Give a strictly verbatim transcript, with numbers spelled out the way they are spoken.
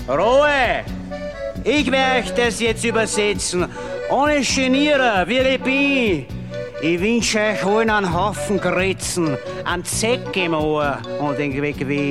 Ruhe! Ich werde euch das jetzt übersetzen. Ohne Genieren, wie ich bin. Ich wünsche euch allen einen Haufen Grützen, einen Zeck im Ohr und den Weg wie.